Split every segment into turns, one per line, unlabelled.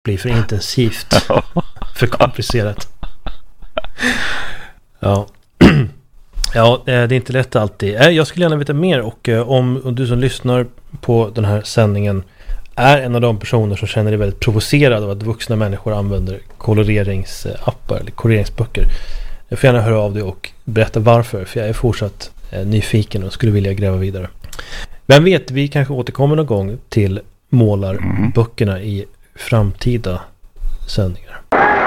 blir för intensivt, för komplicerat. Ja. Ja, det är inte lätt alltid. Jag skulle gärna veta mer, och om du som lyssnar på den här sändningen är en av de personer som känner dig väldigt provocerad av att vuxna människor använder koloreringsappar eller koloreringsböcker. Jag får gärna höra av dig och berätta varför, för jag är fortsatt nyfiken och skulle vilja gräva vidare. Vem vet, vi kanske återkommer någon gång till målarböckerna i framtida sändningar.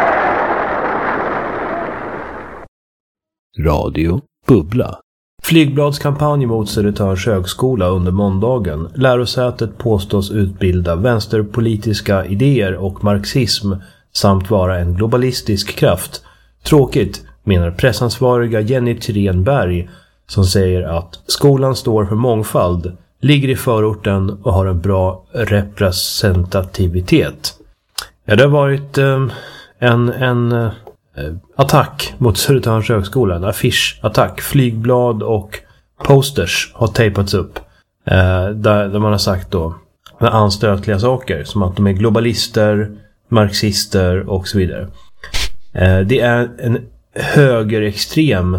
Radio Bubbla. Flygbladskampanj mot Södertörns högskola under måndagen. Lärosätet påstås utbilda vänsterpolitiska idéer och marxism samt vara en globalistisk kraft. Tråkigt, menar pressansvariga Jenny Tyrenberg, som säger att skolan står för mångfald, ligger i förorten och har en bra representativitet. Ja, det har varit en attack mot Södertörns högskola, en affischattack. Flygblad och posters har tejpats upp där man har sagt då anstötliga saker som att de är globalister, marxister och så vidare. Det är en högerextrem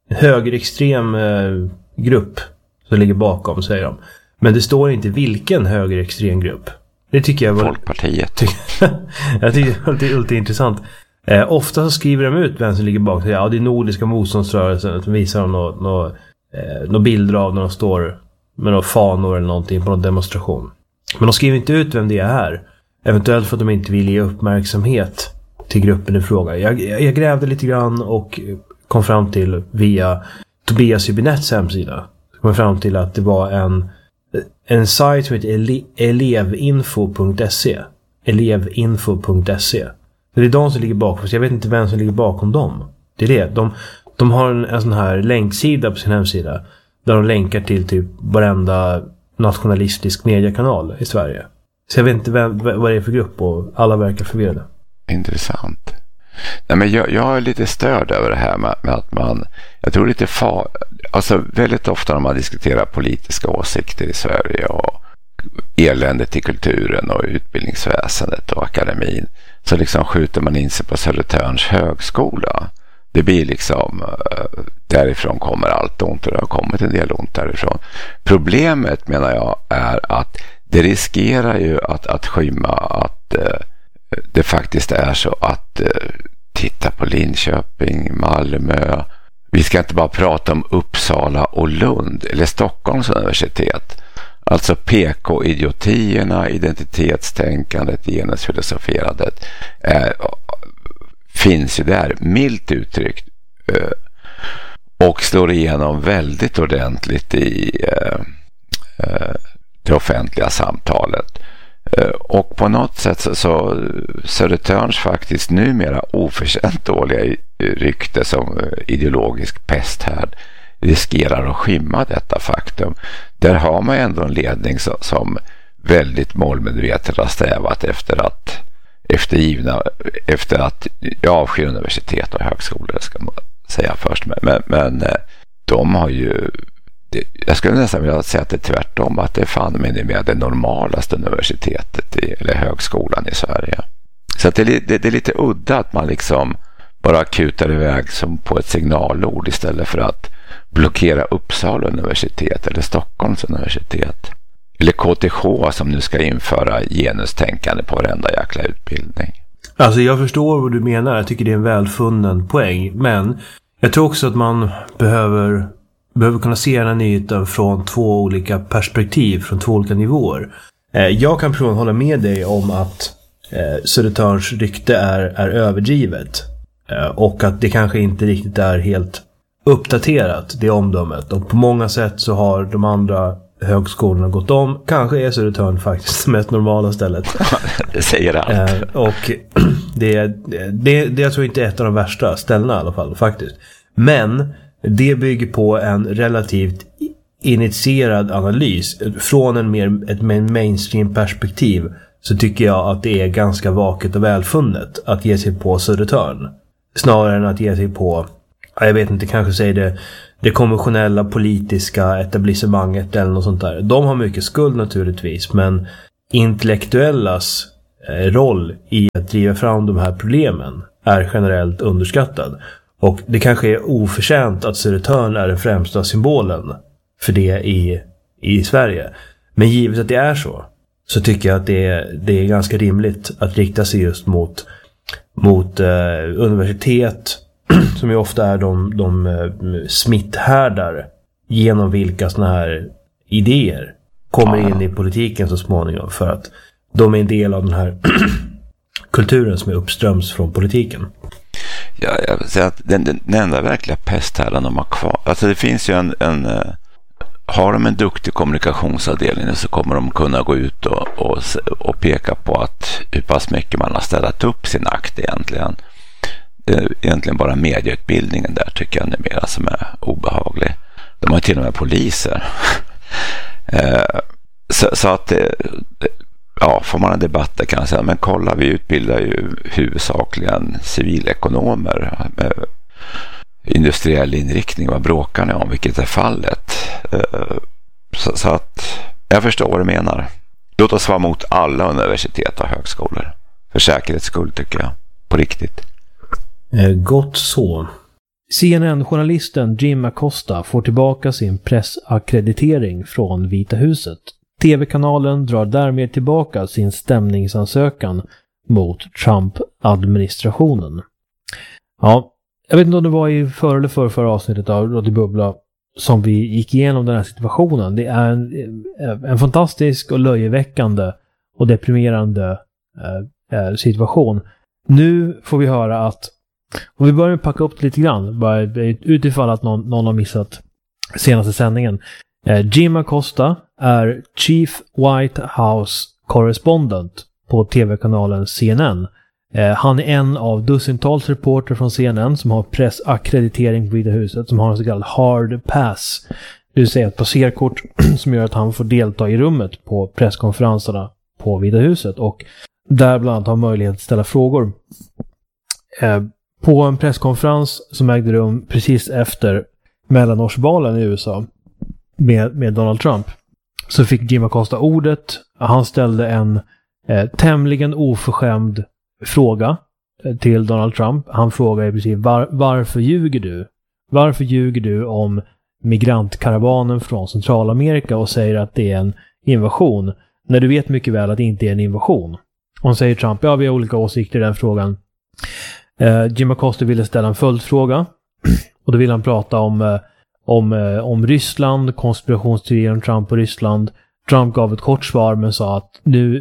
grupp som ligger bakom, säger de. Men det står inte vilken högerextrem grupp. Det tycker jag var
Folkpartiet.
Jag tycker det är ultra intressant. Ofta så skriver de ut vem som ligger bakom. Ja, det är Nordiska motståndsrörelsen. Att de visar dem några bilder av när de står med några fanor eller någonting på någon demonstration. Men de skriver inte ut vem det är här. Eventuellt för att de inte vill ge uppmärksamhet till gruppen i fråga. Jag grävde lite grann och kom fram till via Tobias Hübinetts hemsida. Kom fram till att det var en sajt som heter elevinfo.se. Elevinfo.se. Det är de som ligger bakom, så jag vet inte vem som ligger bakom dem. Det är det. De har en sån här länksida på sin hemsida där de länkar till typ varenda nationalistisk mediekanal i Sverige. Så jag vet inte vad det är för grupp, och alla verkar förvirrade.
Intressant. Nej, men jag är lite störd över det här med att man, jag tror lite alltså väldigt ofta när man diskuterar politiska åsikter i Sverige och eländet i kulturen och utbildningsväsendet och akademin, så liksom skjuter man in sig på Södertörns högskola. Det blir liksom, därifrån kommer allt ont, och det har kommit en del ont därifrån. Problemet, menar jag, är att det riskerar ju att skymma att det faktiskt är så att titta på Linköping, Malmö. Vi ska inte bara prata om Uppsala och Lund eller Stockholms universitet. Alltså PK-idiotierna, identitetstänkandet, genusfilosoferandet finns ju där, milt uttryckt, och slår igenom väldigt ordentligt i det offentliga samtalet. Och på något sätt så Södertörns faktiskt numera oförtjänt dåliga rykte som ideologisk pesthärd riskerar att skymma detta faktum. Där har man ändå en ledning som väldigt målmedvetet har strävat efter att avsky universitet och högskolor, ska man säga först. Men de har ju, jag skulle nästan vilja säga att det är tvärtom, att det är fan med det normalaste universitetet eller högskolan i Sverige. Så att det är lite udda att man liksom bara kutar iväg som på ett signalord istället för att blockera Uppsala universitet eller Stockholms universitet. Eller KTH som nu ska införa genustänkande på varenda jäkla utbildning.
Alltså jag förstår vad du menar. Jag tycker det är en välfunnen poäng. Men jag tror också att man behöver kunna se den här nyheten från två olika perspektiv, från två olika nivåer. Jag kan prova att hålla med dig om att Södertörns rykte är överdrivet. Och att det kanske inte riktigt är helt uppdaterat, det omdömet. Och på många sätt så har de andra högskolorna gått om. Kanske är Södertörn faktiskt det mest normala stället.
Det säger allt.
Och det jag tror inte är ett av de värsta ställena i alla fall faktiskt. Men det bygger på en relativt initierad analys. Från ett mainstream perspektiv så tycker jag att det är ganska vaket och välfunnet att ge sig på Södertörn. Snarare än att ge sig på, jag vet inte, kanske säger det konventionella politiska etablissemanget eller något sånt där. De har mycket skuld naturligtvis, men intellektuellas roll i att driva fram de här problemen är generellt underskattad. Och det kanske är oförtjänt att Södertörn är den främsta symbolen för det i Sverige. Men givet att det är så tycker jag att det är ganska rimligt att rikta sig just mot universitet som ju ofta är de smitthärdar genom vilka såna här idéer kommer in i politiken så småningom, för att de är en del av den här kulturen som är uppströms från politiken.
Ja, jag vill säga att den enda verkliga pesthärden de har kvar, alltså det finns ju har de en duktig kommunikationsavdelning så kommer de kunna gå ut och peka på att hur pass mycket man har ställt upp sin akt egentligen. Det är egentligen bara medieutbildningen där tycker jag numera som är obehaglig. De har till och med poliser. Så att får man en debatt där kan jag säga, men kolla, vi utbildar ju huvudsakligen civilekonomer med industriell inriktning. Vad bråkar ni om? Vilket är fallet? Så att jag förstår vad du menar. Låt oss vara mot alla universitet och högskolor. För säkerhets skull tycker jag. På riktigt.
Gott så.
CNN-journalisten Jim Acosta får tillbaka sin pressakkreditering från Vita huset. TV-kanalen drar därmed tillbaka sin stämningsansökan mot Trump-administrationen. Ja, jag vet inte om det var i förra eller förra avsnittet av Radio Bubbla som vi gick igenom den här situationen. Det är en fantastisk och löjeväckande och deprimerande situation. Nu får vi höra att, och vi börjar packa upp det lite grann, bara utifall att någon har missat senaste sändningen. Jim Acosta är Chief White House Correspondent på tv-kanalen CNN. Han är en av dussintals reporter från CNN som har pressakkreditering på Vita huset, som har en så kallad hard pass. Det vill säga ett passerkort som gör att han får delta i rummet på presskonferenserna på Vita huset och där bland annat har möjlighet att ställa frågor. På en presskonferens som ägde rum precis efter mellanårsvalen i USA med Donald Trump så fick Jim Acosta ordet. Han ställde en tämligen oförskämd fråga till Donald Trump. Han frågade i princip varför ljuger du? Varför ljuger du om migrantkaravanen från Centralamerika och säger att det är en invasion när du vet mycket väl att det inte är en invasion? Och säger Trump, ja, vi har olika åsikter i den frågan. Jim Acosta ville ställa en följdfråga och då ville han prata om Ryssland, konspirationsteorier om Trump och Ryssland. Trump gav ett kort svar men sa att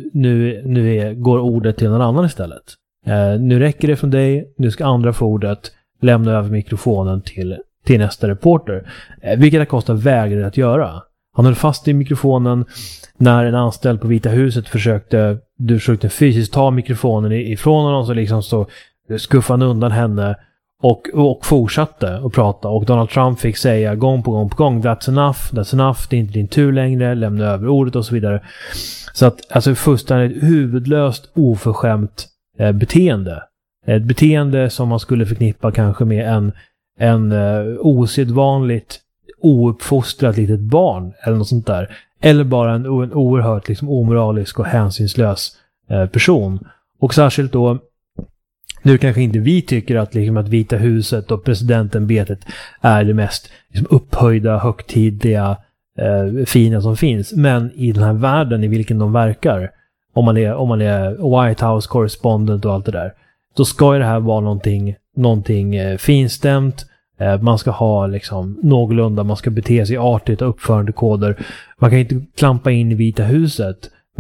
nu går ordet till någon annan istället. Nu räcker det från dig, nu ska andra få ordet, lämna över mikrofonen till nästa reporter. Vilket Acosta vägrade att göra. Han höll fast i mikrofonen när en anställd på Vita huset försökte fysiskt ta mikrofonen ifrån honom, så liksom så skuffade han undan henne och fortsatte att prata, och Donald Trump fick säga gång på gång that's enough, det är inte din tur längre, lämna över ordet och så vidare. Så att alltså fullständigt huvudlöst oförskämt beteende. Ett beteende som man skulle förknippa kanske med en osedvanligt ouppfostrat litet barn eller något sånt där. Eller bara en oerhört liksom omoralisk och hänsynslös person. Och särskilt då, nu kanske inte vi tycker att Vita huset och presidentämbetet är det mest liksom upphöjda, högtidliga, fina som finns. Men i den här världen i vilken de verkar, om man är White House correspondent och allt det där, då ska ju det här vara någonting finstämt. Man ska ha liksom någorlunda, man ska bete sig artigt och uppförandekoder. Man kan inte klampa in i Vita huset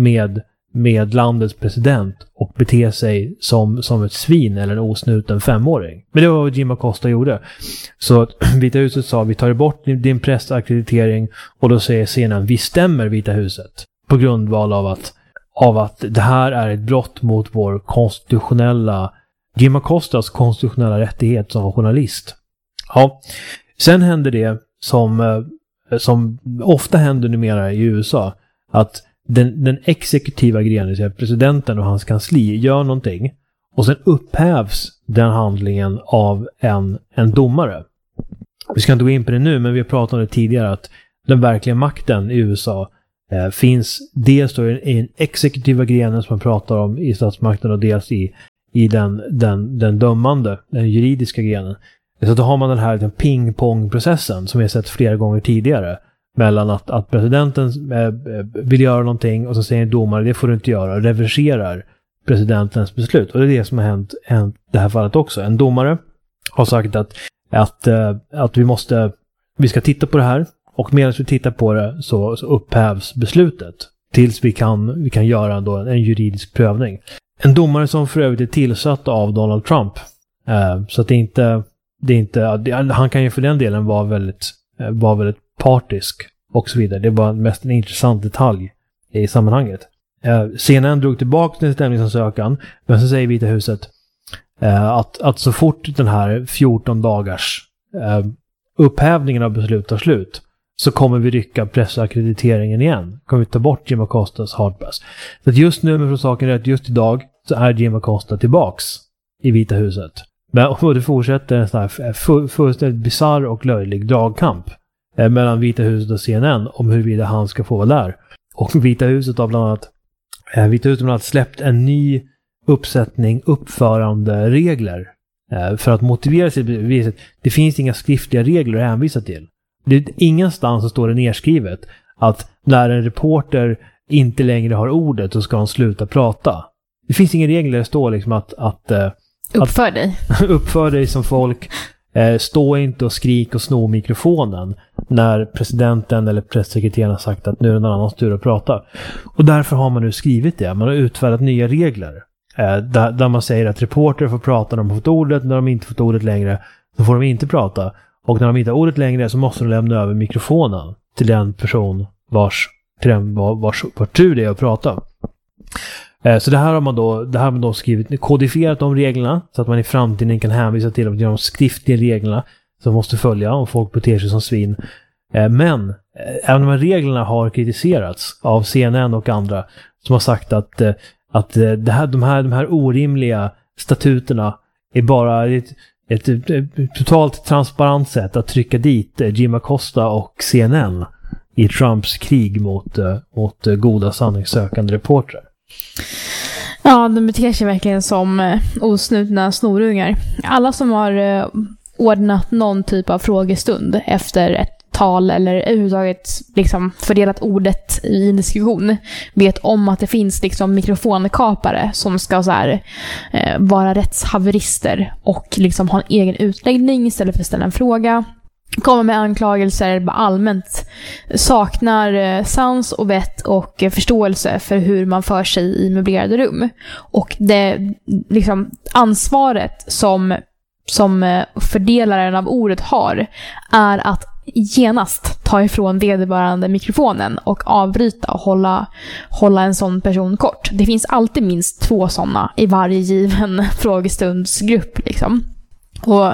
med landets president och bete sig som ett svin eller en osnuten 5-åring. Men det var vad Jim Acosta gjorde. Så Vita huset sa, vi tar bort din pressakkreditering, och då säger CNN, vi stämmer Vita huset på grundval av att det här är ett brott mot vår Jim Acostas konstitutionella rättighet som journalist. Ja, sen händer det som ofta händer numera i USA, att den exekutiva grenen, presidenten och hans kansli, gör någonting och sen upphävs den handlingen av en domare. Vi ska inte gå in på det nu, men vi har pratat om det tidigare, att den verkliga makten i USA finns dels då i den exekutiva grenen som man pratar om i statsmakten och dels i den dömande, den juridiska grenen. Så då har man den här ping-pong-processen som vi har sett flera gånger tidigare mellan att presidenten vill göra någonting och så säger en domare, det får du inte göra, och reverserar presidentens beslut. Och det är det som har hänt det här fallet också. En domare har sagt att vi ska titta på det här, och medan vi tittar på det så upphävs beslutet tills vi kan göra då en juridisk prövning. En domare som för övrigt är tillsatt av Donald Trump. Så att det är inte han kan ju för den delen vara väldigt partisk och så vidare. Det var mest en intressant detalj i sammanhanget. CNN drog tillbaka sin stämningsansökan, men så säger Vita huset att så fort den här 14 dagars upphävningen av beslut tar slut så kommer vi rycka pressakkrediteringen igen. Kommer vi ta bort Jim Acostas hard press. Så att just nu, med saken är att just idag så är Jim Acosta tillbaks i Vita huset. Och det fortsätter en sån här fullständigt bizarr och löjlig dragkamp mellan Vita huset och CNN om huruvida han ska få vara där. Och Vita huset har bland annat släppt en ny uppsättning uppföranderegler för att motivera sig. Det finns inga skriftliga regler att hänvisa till. Ingenstans så står det nedskrivet att när en reporter inte längre har ordet så ska han sluta prata. Det finns inga regler, det står liksom att
uppför dig.
Uppför dig som folk. Stå inte och skrik och sno mikrofonen när presidenten eller pressekreteraren har sagt att nu är det någon annans tur att prata. Och därför har man nu skrivit det. Man har utfärdat nya regler där man säger att reporter får prata när de har fått ordet. När de inte fått ordet längre så får de inte prata. Och när de inte har ordet längre så måste de lämna över mikrofonen till den person vars tur det är att prata. Så det här har man då skrivit, kodifierat de reglerna så att man i framtiden kan hänvisa till de skriftliga reglerna som måste följa om folk beter sig som svin. Men även de här reglerna har kritiserats av CNN och andra som har sagt att de här orimliga statuterna är bara ett totalt transparent sätt att trycka dit Jim Acosta och CNN i Trumps krig mot goda sanningssökande reportrar.
Ja, de beter sig verkligen som osnutna snorungar. Alla som har ordnat någon typ av frågestund efter ett tal eller överhuvudtaget liksom fördelat ordet i en diskussion vet om att det finns liksom mikrofonkapare som ska så här, vara rättshaverister och liksom ha en egen utläggning istället för att ställa en fråga. Kommer med anklagelser, allmänt saknar sans och vett och förståelse för hur man för sig i möblerade rum. Och det liksom ansvaret som fördelaren av ordet har är att genast ta ifrån vederbörande mikrofonen och avbryta och hålla en sån person kort. Det finns alltid minst 2 sådana i varje given frågestundsgrupp liksom. Och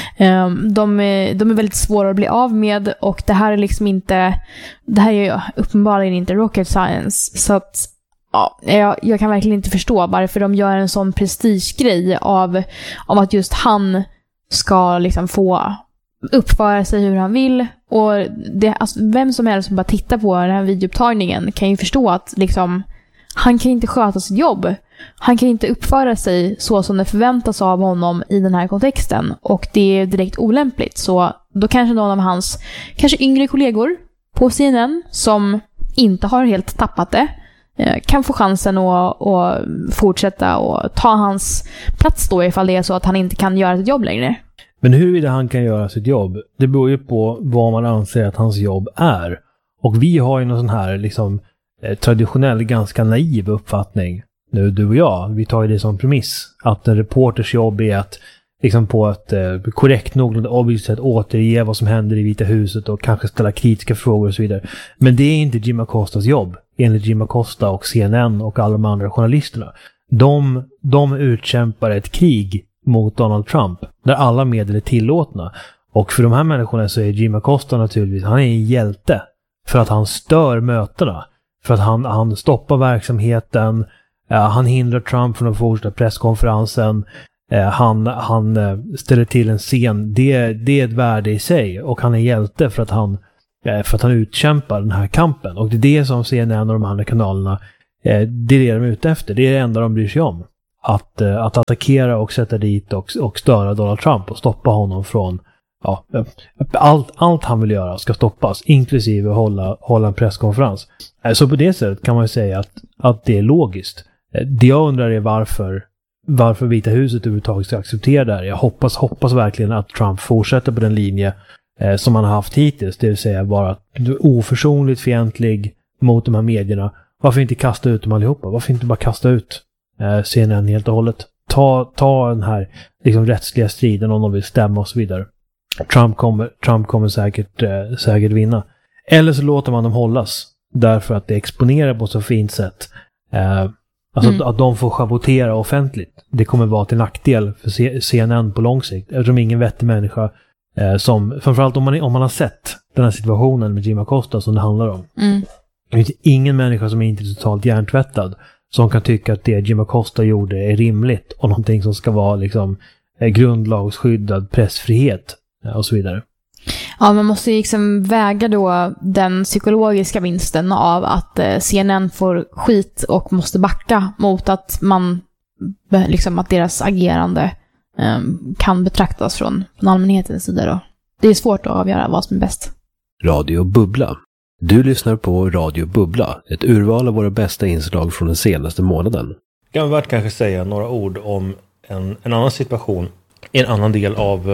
de är väldigt svåra att bli av med, och det här är liksom inte, det här är ju uppenbarligen inte rocket science, så att ja, jag kan verkligen inte förstå varför de gör en sån prestigegrej av att just han ska liksom få uppföra sig hur han vill. Och det, alltså, vem som helst som bara tittar på den här videoupptagningen kan ju förstå att liksom, han kan inte sköta sitt jobb. Han kan inte uppföra sig så som det förväntas av honom i den här kontexten. Och det är direkt olämpligt. Så då kanske någon av hans yngre kollegor på CNN som inte har helt tappat det kan få chansen att fortsätta och ta hans plats då ifall det är så att han inte kan göra sitt jobb längre.
Men huruvida han kan göra sitt jobb, det beror ju på vad man anser att hans jobb är. Och vi har ju någon sån här liksom traditionell, ganska naiv uppfattning nu, du och jag. Vi tar ju det som premiss att en reporters jobb är att liksom på ett korrekt nog objektivt sätt återge vad som händer i Vita huset och kanske ställa kritiska frågor och så vidare. Men det är inte Jim Acostas jobb, enligt Jim Acosta och CNN och alla de andra journalisterna. De utkämpar ett krig mot Donald Trump där alla medel är tillåtna. Och för de här människorna så är Jim Acosta naturligtvis, han är en hjälte för att han stör mötena, för att han stoppar verksamheten, han hindrar Trump från att fortsätta presskonferensen, han ställer till en scen. Det är ett värde i sig, och han är hjälte för att han för att han utkämpar den här kampen. Och det är det som CNN och de andra kanalerna, det är det de är ute efter. Det är det enda de bryr sig om. Att attackera och sätta dit och störa Donald Trump och stoppa honom från allt han vill göra ska stoppas, inklusive hålla en presskonferens. Så på det sättet kan man ju säga att det är logiskt. Det jag undrar är varför Vita huset överhuvudtaget ska acceptera det här. Jag hoppas verkligen att Trump fortsätter på den linje som han har haft hittills, det vill säga bara oförsonligt fientlig mot de här medierna. Varför inte kasta ut dem allihopa? Varför inte bara kasta ut CNN helt och hållet? Ta den här liksom rättsliga striden om de vill stämma och så vidare. Trump kommer säkert vinna. Eller så låter man dem hållas därför att det exponerar på så fint sätt. Att de får schabotera offentligt. Det kommer vara till nackdel för CNN på lång sikt. Eftersom ingen vettig människa som, framförallt om man har sett den här situationen med Jim Acosta som det handlar om. Det finns ingen människa som är inte totalt hjärntvättad som kan tycka att det Jim Acosta gjorde är rimligt och någonting som ska vara liksom grundlagsskyddad pressfrihet och så vidare.
Ja, man måste ju liksom väga då den psykologiska vinsten av att CNN får skit och måste backa mot att man liksom att deras agerande kan betraktas från allmänhetens sida då. Det är svårt att avgöra vad som är bäst.
Radio Bubbla. Du lyssnar på Radio Bubbla, ett urval av våra bästa inslag från den senaste månaden.
Det kan värt kanske säga några ord om en annan situation i en annan del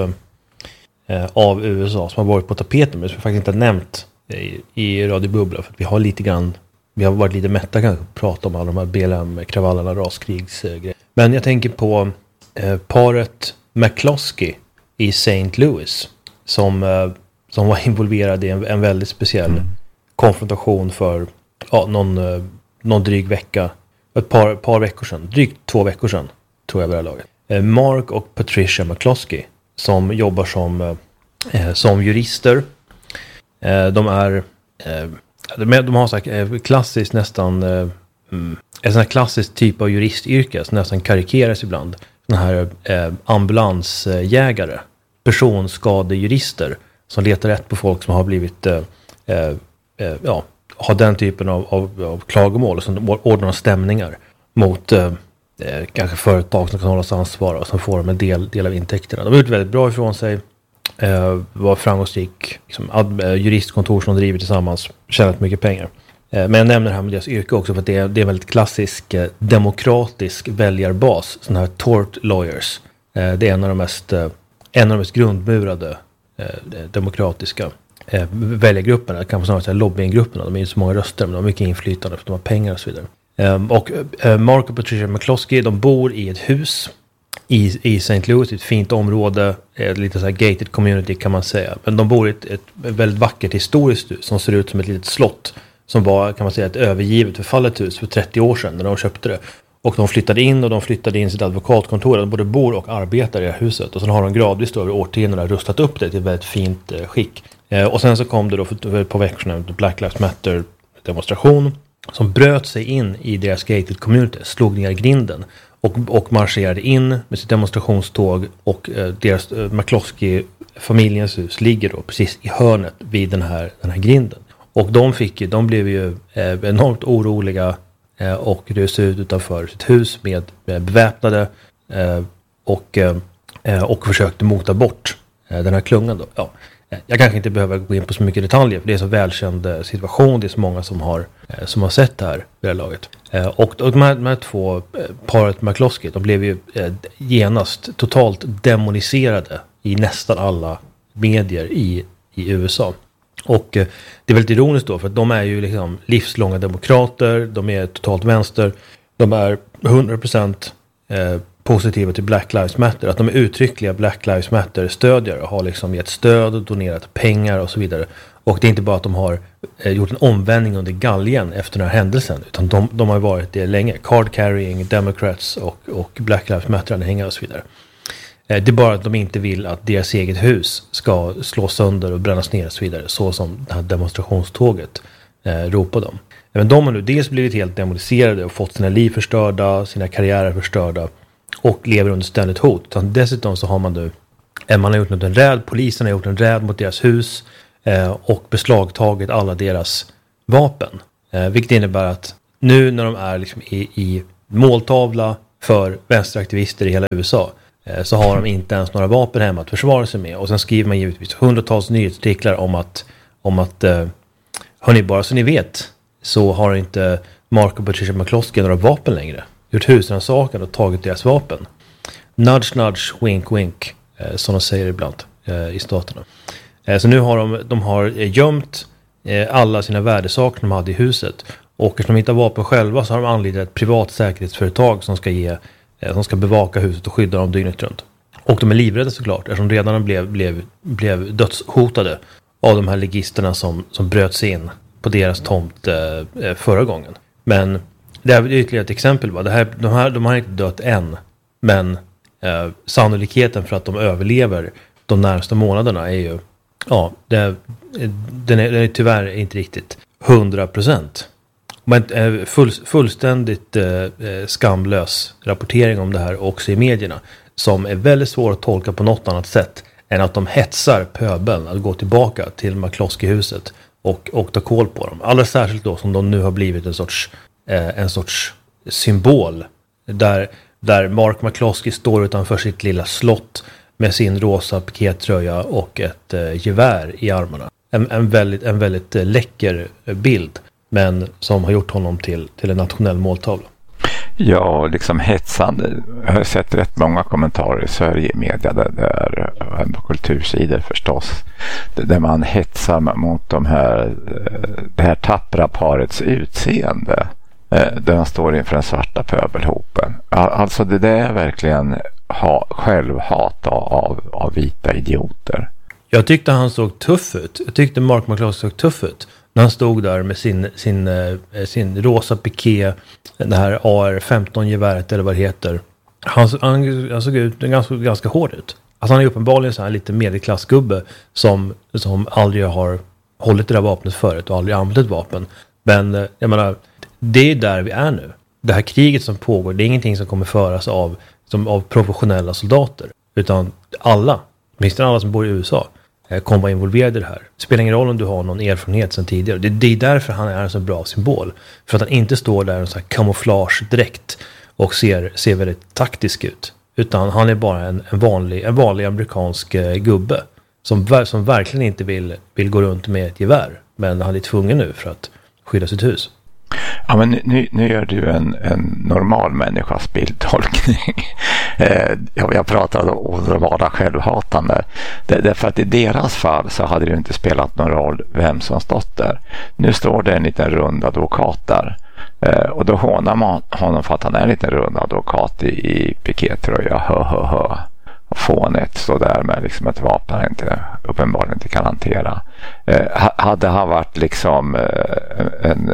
av USA som har varit på tapeten men som vi faktiskt inte har nämnt i Radio Bubbla för att vi har varit lite mätta kanske att prata om alla de här BLM-kravallerna, raskrigsgrejer. Men jag tänker på paret McCloskey i St. Louis som var involverade i en väldigt speciell konfrontation för någon dryg vecka, ett par veckor sedan, drygt 2 veckor sedan tror jag vid det här laget. Mark och Patricia McCloskey som jobbar som jurister. De har så här klassiskt nästan en sån här klassisk typ av juristyrke som nästan karikeras ibland. Såna här ambulansjägare, personskadejurister som letar rätt på folk som har blivit har den typen av klagomål som ordnar stämningar mot kanske företag som kan hållas ansvara och som får de en del av intäkterna. De har gjort väldigt bra ifrån sig. Var framgångsrik liksom, juristkontor som de driver tillsammans, tjänat mycket pengar. Men jag nämner det här med deras yrke också för att det är en väldigt klassisk demokratisk väljarbas, sådana här tort lawyers. Det är en av de mest grundmurade demokratiska väljargrupperna. Det kan man snarare säga lobbyinggrupperna. De är inte så många röster men de har mycket inflytande för att de har pengar och så vidare. Och Mark och Patricia McCloskey, de bor i ett hus i St. Louis, ett fint område, lite så här gated community kan man säga. Men de bor i ett väldigt vackert historiskt hus som ser ut som ett litet slott som var, kan man säga, ett övergivet förfallet hus för 30 år sedan när de köpte det. Och de flyttade in sitt advokatkontor. De både bor och arbetar i det här huset. Och sen har de gradvis då över årtiondena rustat upp det till ett väldigt fint skick. Och sen så kom det då för ett par veckor sedan en Black Lives Matter demonstration som bröt sig in i deras gated community, slog ner grinden och marscherade in med sitt demonstrationståg och deras McCloskey-familjens hus ligger då precis i hörnet vid den här grinden. Och de blev ju enormt oroliga och rös ut utanför sitt hus med beväpnade och försökte mota bort den här klungan då. Ja. Jag kanske inte behöver gå in på så mycket detaljer för det är så välkänd situation, det är så många som har sett det här vid det här laget. Och de här två paret McCloskey, de blev ju genast totalt demoniserade i nästan alla medier i USA. Och det är väldigt ironiskt då för att de är ju liksom livslånga demokrater, de är totalt vänster, de är 100% positiva till Black Lives Matter, att de är uttryckliga Black Lives Matter-stödjare och har liksom gett stöd och donerat pengar och så vidare. Och det är inte bara att de har gjort en omvändning under galgen efter den här händelsen, utan de har varit det länge. Card-carrying, Democrats och Black Lives Matter-anhängare och så vidare. Det är bara att de inte vill att deras eget hus ska slås sönder och brännas ner och så vidare, så som det här demonstrationståget ropar dem. Men de har nu dels blivit helt demoniserade och fått sina liv förstörda, sina karriärer förstörda och lever under ständigt hot. Dessutom så har man nu, polisen har gjort en räd mot deras hus. och beslagtagit alla deras vapen. Vilket innebär att nu när de är liksom i måltavla för vänsteraktivister i hela USA så har de inte ens några vapen hemma att försvara sig med. Och sen skriver man givetvis hundratals nyhetsartiklar om att hörni, bara så ni vet så har inte Mark och Patricia McCloskey några vapen längre. Gjort husrannsakan och tagit deras vapen. Nudge, nudge, wink, wink. Som de säger ibland i staterna. Så nu har de har gömt alla sina värdesaker de hade i huset. Och eftersom de inte har vapen själva så har de anlitat ett privat säkerhetsföretag som ska bevaka huset och skydda dem dygnet runt. Och de är livrädda såklart eftersom redan blev dödshotade av de här legisterna som bröt sig in på deras tomt förra gången. Men det är ytterligare ett exempel. De har inte dött än. Men sannolikheten för att de överlever de närmaste månaderna är ju den är tyvärr inte riktigt 100%. Men fullständigt skamlös rapportering om det här också i medierna som är väldigt svår att tolka på något annat sätt än att de hetsar pöbeln att gå tillbaka till McCloskey-huset och ta koll på dem. Allra särskilt då som de nu har blivit en sorts symbol där Mark McCloskey står utanför sitt lilla slott med sin rosa pikétröja och ett gevär i armarna. En väldigt läcker bild, men som har gjort honom till en nationell måltavla.
Ja, liksom hetsande. Jag har sett rätt många kommentarer i Sverige i media där på kultursidor förstås. Där man hetsar mot det här tappra parets utseende. Där man står inför den svarta pöbelhopen. Alltså det där är verkligen självhat av vita idioter.
Jag tyckte han såg tuff ut. Jag tyckte Mark McCloskey såg tuff ut. När han stod där med sin rosa piké, det här AR-15-geväret eller vad det heter. Han såg ut ganska hård ut. Alltså han är uppenbarligen så här lite medelklassgubbe som aldrig har hållit det där vapnet förut och aldrig använt ett vapen. Men jag menar, det är där vi är nu. Det här kriget som pågår, det är ingenting som kommer föras av professionella soldater. Utan minst alla som bor i USA kommer vara involverade i det här. Det spelar ingen roll om du har någon erfarenhet sedan tidigare. Det är därför han är en så bra symbol. För att han inte står där i en sån här camouflage-dräkt och ser väldigt taktisk ut. Utan han är bara en vanlig amerikansk gubbe som verkligen inte vill gå runt med ett gevär. Men han är tvungen nu för att skydda sitt hus.
Ja, men nu gör du en normal människas bildtolkning. Jag pratade om att vara självhatande. Därför att i deras fall så hade det ju inte spelat någon roll vem som stått där. Nu står det en liten rund advokat där. Och då hånar man honom för att han är en liten rund advokat i pikétröja. Och fånigt stå där med liksom ett vapen han uppenbarligen inte kan hantera. Hade han varit liksom en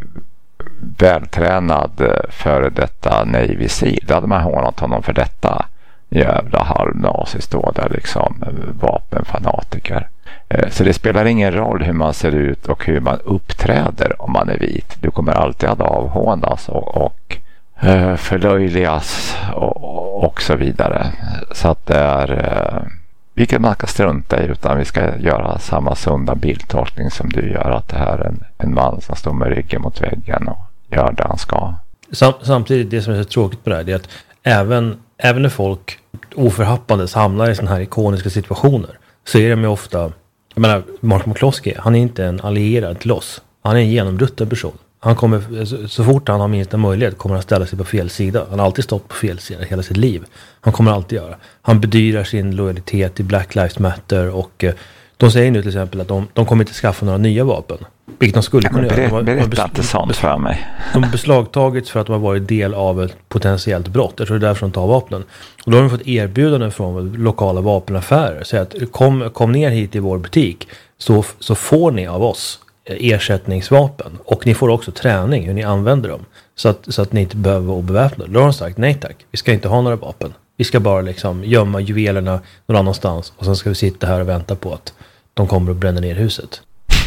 vältränad före detta Navy Seal, då hade man hånat honom för detta jävla halvnazist då där liksom vapenfanatiker. Så det spelar ingen roll hur man ser ut och hur man uppträder om man är vit. Du kommer alltid att avhånas och förlöjligas och så vidare. Så att det är vilket man ska strunta i, utan vi ska göra samma sunda bildtolkning som du gör, att det här är en man som står med ryggen mot väggen och gör det han ska.
Samtidigt, det som är så tråkigt på det här är att även när folk oförhappandes hamnar i sådana här ikoniska situationer så är de ju ofta, jag menar, Mark McCloskey, han är inte en allierad till oss. Han är en genomrutten person. Han kommer, så fort han har minsta möjlighet kommer han ställa sig på fel sida. Han har alltid stått på fel sida hela sitt liv. Han kommer alltid göra. Han bedyrar sin lojalitet till Black Lives Matter och de säger nu till exempel att de kommer inte skaffa några nya vapen. Vilket de skulle kunna göra.
Berätta inte sånt för mig.
De har beslagtagits för att de har varit del av ett potentiellt brott. Jag tror det är därför de tar vapnen. Och då har de fått erbjudanden från lokala vapenaffärer. Säger att kom ner hit i vår butik så får ni av oss ersättningsvapen. Och ni får också träning hur ni använder dem. Så att ni inte behöver vara beväpnade. Då har de sagt nej tack, vi ska inte ha några vapen. Vi ska bara liksom gömma juvelerna någon annanstans. Och sen ska vi sitta här och vänta på att de kommer och bränner ner huset.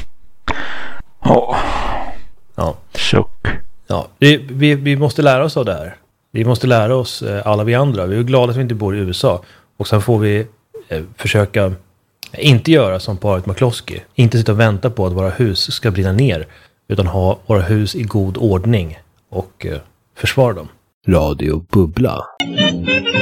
Ja.
Tjock.
Ja, vi måste lära oss av det här. Vi måste lära oss, alla vi andra. Vi är glada att vi inte bor i USA. Och sen får vi försöka Inte göra som paret McCloskey. Inte sitta och vänta på att våra hus ska brinna ner. Utan ha våra hus i god ordning och försvara dem.
Radio Bubbla.